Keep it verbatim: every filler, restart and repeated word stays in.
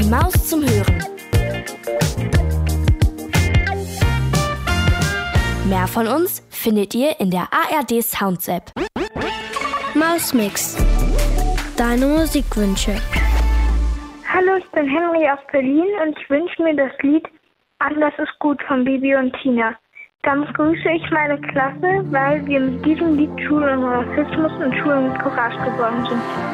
Die Maus zum Hören. Mehr von uns findet ihr in der A R D Sounds App. Mausmix. Deine Musikwünsche. Hallo, ich bin Henry aus Berlin und ich wünsche mir das Lied Anders ist gut von Bibi und Tina. Damit grüße ich meine Klasse, weil wir mit diesem Lied Schule und Rassismus und Schule mit Courage geboren sind.